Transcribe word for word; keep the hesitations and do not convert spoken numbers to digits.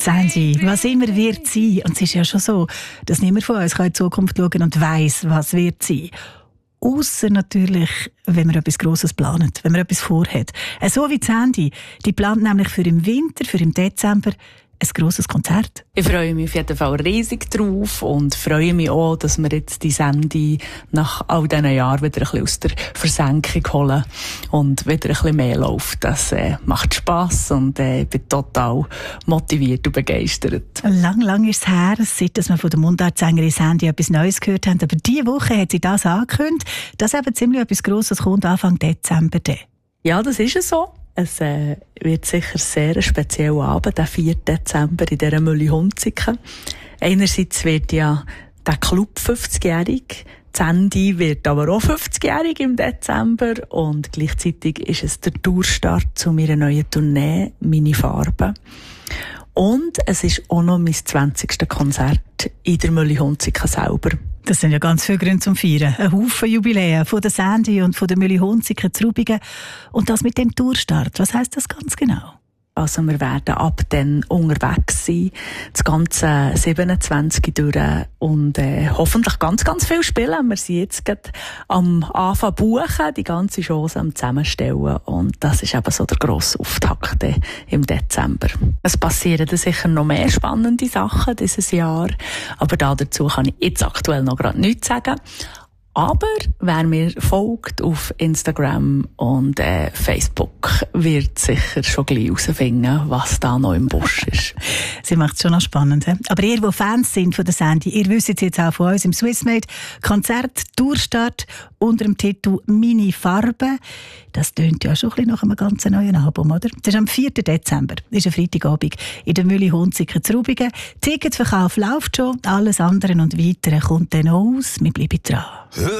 Sandy, was immer wird sein. Und es ist ja schon so, dass niemand von uns in die Zukunft schauen und weiss, was wird sein. Ausser natürlich, wenn man etwas Grosses plant, wenn man etwas vorhat. So wie Sandy, die plant nämlich für im Winter, für im Dezember, ein grosses Konzert. Ich freue mich auf jeden Fall riesig drauf und freue mich auch, dass wir jetzt die Sandy nach all diesen Jahren wieder ein bisschen aus der Versenkung holen und wieder ein bisschen mehr läuft. Das äh, macht Spass und äh, ich bin total motiviert und begeistert. Lang, lang ist es her, seit dass wir von der Mundartsängerin Sandy etwas Neues gehört haben. Aber diese Woche hat sie das angekündigt, dass eben ziemlich etwas Grosses kommt Anfang Dezember. Ja, das ist es so. Es äh, wird sicher sehr ein spezieller Abend, der vierten Dezember in dieser Mülli-Hunziken. Einerseits wird ja der Club fünfzigjährig, Sandy wird aber auch fünfzigjährig im Dezember und gleichzeitig ist es der Tourstart zu meiner neuen Tournee «Meine Farben». Und es ist auch noch mein zwanzigste Konzert in der Mülli-Hunziken selber. Das sind ja ganz viele Gründe zum Feiern. Ein Haufen Jubiläen von der Sandy und von der Mülli-Hunziken zu Rubigen. Und das mit dem Tourstart, was heisst das ganz genau? Also wir werden ab dann unterwegs sein, das ganze siebenundzwanzig durch und äh, hoffentlich ganz, ganz viel spielen. Wir sind jetzt gerade am Anfang buchen, die ganze Chance am Zusammenstellen und das ist eben so der grosse Auftakt im Dezember. Es passieren dann sicher noch mehr spannende Sachen dieses Jahr, aber da dazu kann ich jetzt aktuell noch gerade nichts sagen. Aber wer mir folgt auf Instagram und äh, Facebook, wird sicher schon gleich herausfinden, was da noch im Busch ist. Sie macht es schon noch spannend. He? Aber ihr, die Fans sind von der Sandy, ihr wisst jetzt auch von uns im Swissmade Konzert Tourstart unter dem Titel «Meine Farben». Das tönt ja schon ein bisschen nach einem ganz neuen Album, oder? Das ist am vierten Dezember, das ist ein Freitagabend, in der Mülli-Hunziken zu Rubigen. Ticketverkauf läuft schon, alles andere und Weitere kommt dann aus. Wir bleiben dran.